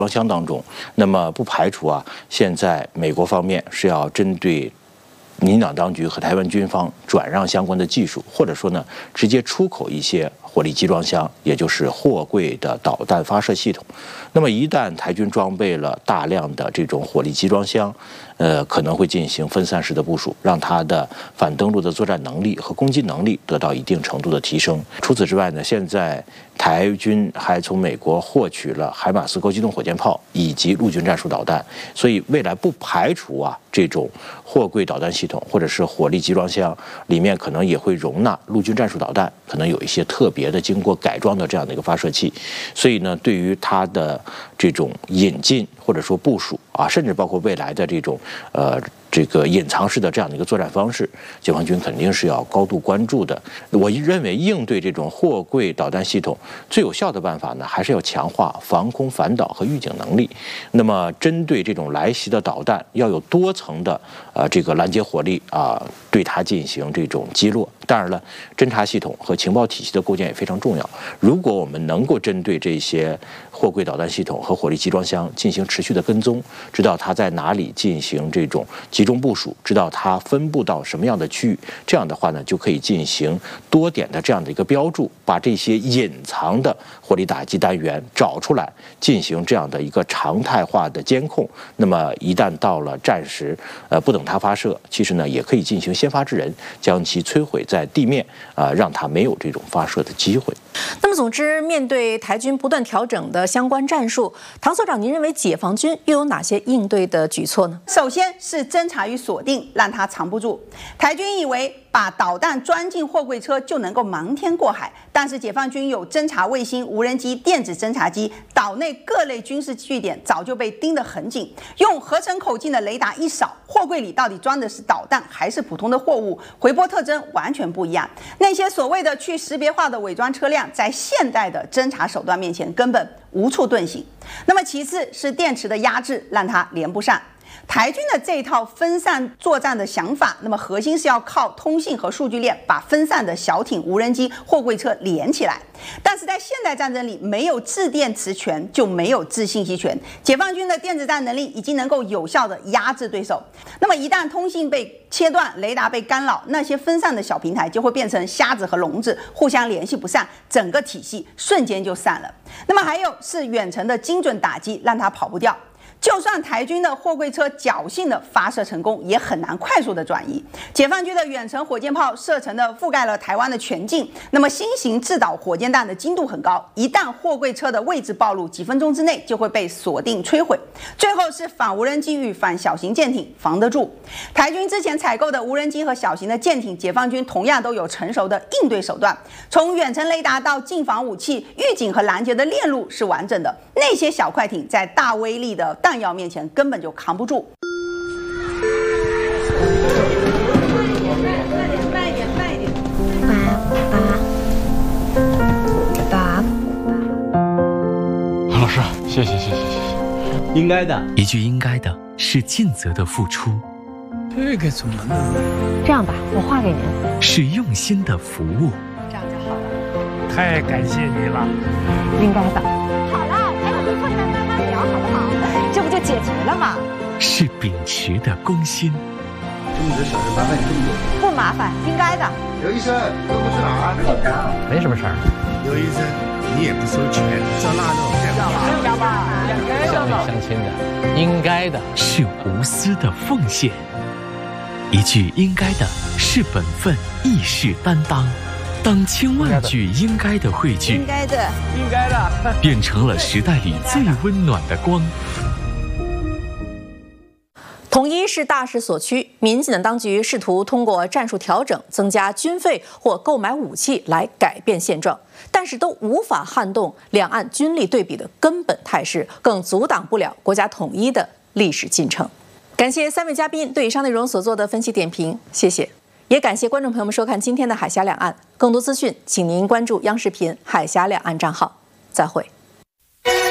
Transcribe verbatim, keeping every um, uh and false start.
装箱当中。那么不排除啊，现在美国方面是要针对民进党当局和台湾军方转让相关的技术，或者说呢，直接出口一些火力集装箱，也就是货柜的导弹发射系统。那么一旦台军装备了大量的这种火力集装箱，呃，可能会进行分散式的部署，让它的反登陆的作战能力和攻击能力得到一定程度的提升。除此之外呢，现在台军还从美国获取了海马斯高机动火箭炮以及陆军战术导弹，所以未来不排除啊这种货柜导弹系统或者是火力集装箱里面可能也会容纳陆军战术导弹，可能有一些特别的经过改装的这样的一个发射器。所以呢，对于它的这种引进或者说部署啊，甚至包括未来的这种呃这个隐藏式的这样的一个作战方式，解放军肯定是要高度关注的。我认为应对这种货柜导弹系统最有效的办法呢，还是要强化防空反导和预警能力。那么针对这种来袭的导弹，要有多层的呃这个拦截火力啊，对它进行这种击落。当然了，侦察系统和情报体系的构建也非常重要。如果我们能够针对这些货柜导弹系统和火力集装箱进行持续的跟踪，知道它在哪里进行这种集中部署，知道它分布到什么样的区域，这样的话呢，就可以进行多点的这样的一个标注，把这些隐藏的火力打击单元找出来，进行这样的一个常态化的监控。那么一旦到了战时，呃，不等它发射，其实呢也可以进行先发制人，将其摧毁在地面啊、呃，让它没有这种发射的机会。 那么，总之，面对台军不断调整的相关战术，唐所长，您认为解放军又有哪些应对的举措呢？ 首先是侦察与锁定，让它藏不住。台军以为把导弹钻进货柜车就能够瞒天过海，但是解放军有侦察卫星、无人机、电子侦察机，岛内各类军事据点早就被盯得很紧。用合成口径的雷达一扫，货柜里到底装的是导弹还是普通的货物，回波特征完全不一样。那些所谓的去识别化的伪装车辆，在现代的侦察手段面前根本无处遁形。那么其次是电池的压制，让它连不上。台军的这一套分散作战的想法，那么核心是要靠通信和数据链把分散的小艇、无人机、货柜车连起来。但是在现代战争里，没有制电磁权就没有制信息权。解放军的电子战能力已经能够有效的压制对手。那么一旦通信被切断，雷达被干扰，那些分散的小平台就会变成瞎子和聋子，互相联系不上，整个体系瞬间就散了。那么还有是远程的精准打击，让它跑不掉。就算台军的货柜车侥幸的发射成功，也很难快速的转移。解放军的远程火箭炮射程的覆盖了台湾的全境，那么新型制导火箭弹的精度很高，一旦货柜车的位置暴露，几分钟之内就会被锁定摧毁。最后是反无人机与反小型舰艇，防得住。台军之前采购的无人机和小型的舰艇，解放军同样都有成熟的应对手段，从远程雷达到近防武器、预警和拦截的链路是完整的。那些小快艇在大威力的弹药面前根本就扛不住。慢点，慢一点，慢一点， 爸爸， 老师，谢谢，谢谢，谢谢。应该的， 一句应该的是尽责的付出。 这个怎么弄？ 这样吧，我画给您。 是用心的服务。 这样就好了。 太感谢你了。 应该的。好了，还有个困难慢慢聊，好不好？这不就解决了吗？ 是秉持的公心。 这么多小事麻烦你这么多。 不麻烦，应该的。 刘医生，都不是哪儿？没怎么没什么事儿。 刘医生，你也不收钱，照那种。 是的吧？乡里乡亲的，应该的。 是无私的奉献。一句应该的是本分，亦是担当。当千万句应该的汇聚， 应该的， 应该的， 变成了时代里最温暖的光。 统一是大势所趋，民进党当局试图通过战术调整、增加军费或购买武器来改变现状，但是都无法撼动两岸军力对比的根本态势，更阻挡不了国家统一的历史进程。感谢三位嘉宾对以上内容所做的分析点评，谢谢。也感谢观众朋友们收看今天的海峡两岸，更多资讯请您关注央视频海峡两岸账号。再会。